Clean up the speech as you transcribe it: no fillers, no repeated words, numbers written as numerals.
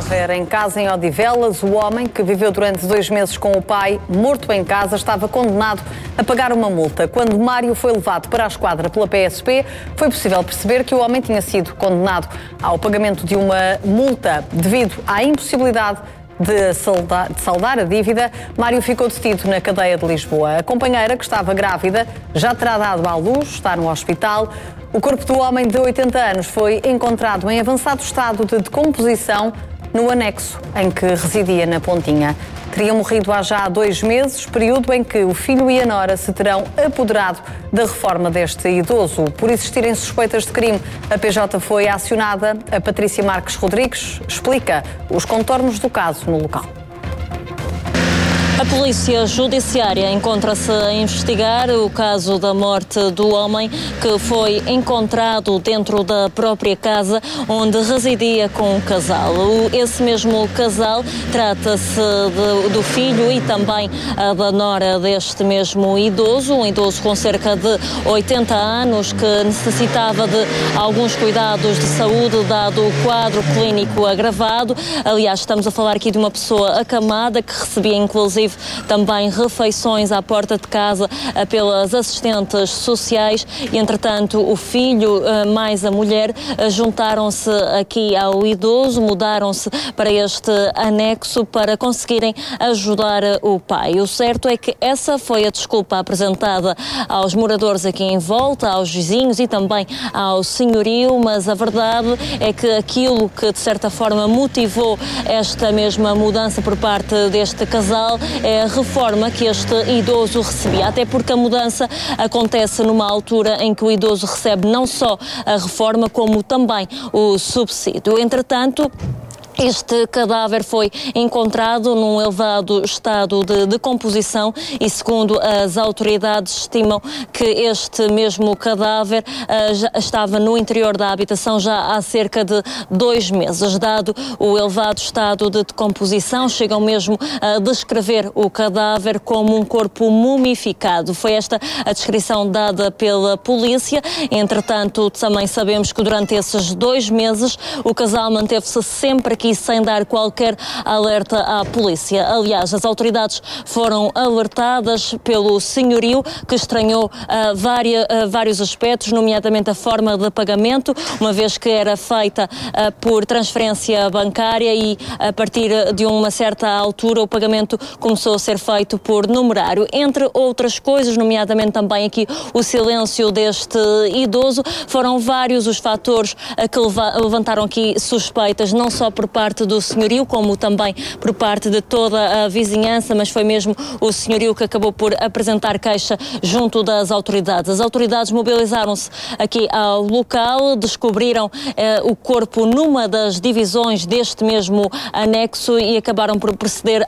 cadáver em casa em Odivelas. O homem, que viveu durante 2 meses com o pai, morto em casa, estava condenado a pagar uma multa. Quando Mário foi levado para a esquadra pela PSP, foi possível perceber que o homem tinha sido condenado ao pagamento de uma multa devido à impossibilidade de saldar a dívida. Mário ficou detido na cadeia de Lisboa. A companheira, que estava grávida, já terá dado à luz, está no hospital. O corpo do homem de 80 anos foi encontrado em avançado estado de decomposição no anexo em que residia na Pontinha. Teria morrido há já 2 meses, período em que o filho e a nora se terão apoderado da reforma deste idoso. Por existirem suspeitas de crime, a PJ foi acionada. A Patrícia Marques Rodrigues explica os contornos do caso no local. A Polícia Judiciária encontra-se a investigar o caso da morte do homem que foi encontrado dentro da própria casa onde residia com o casal. Esse mesmo casal trata-se do filho e também da nora deste mesmo idoso, um idoso com cerca de 80 anos que necessitava de alguns cuidados de saúde dado o quadro clínico agravado. Aliás, estamos a falar aqui de uma pessoa acamada que recebia inclusive também refeições à porta de casa pelas assistentes sociais e, entretanto, o filho mais a mulher juntaram-se aqui ao idoso, mudaram-se para este anexo para conseguirem ajudar o pai. O certo é que essa foi a desculpa apresentada aos moradores aqui em volta, aos vizinhos e também ao senhorio, mas a verdade é que aquilo que, de certa forma, motivou esta mesma mudança por parte deste casal é a reforma que este idoso recebia, até porque a mudança acontece numa altura em que o idoso recebe não só a reforma, como também o subsídio. Entretanto, este cadáver foi encontrado num elevado estado de decomposição e, segundo as autoridades, estimam que este mesmo cadáver já estava no interior da habitação já há cerca de 2 meses. Dado o elevado estado de decomposição, chegam mesmo a descrever o cadáver como um corpo mumificado. Foi esta a descrição dada pela polícia. Entretanto, também sabemos que durante esses 2 meses o casal manteve-se sempre aqui sem dar qualquer alerta à polícia. Aliás, as autoridades foram alertadas pelo senhorio, que estranhou vários aspectos, nomeadamente a forma de pagamento, uma vez que era feita por transferência bancária e, a partir de uma certa altura, o pagamento começou a ser feito por numerário. Entre outras coisas, nomeadamente também aqui o silêncio deste idoso, foram vários os fatores que levantaram aqui suspeitas, não só por parte do senhorio, como também por parte de toda a vizinhança, mas foi mesmo o senhorio que acabou por apresentar queixa junto das autoridades. As autoridades mobilizaram-se aqui ao local, descobriram o corpo numa das divisões deste mesmo anexo e acabaram por proceder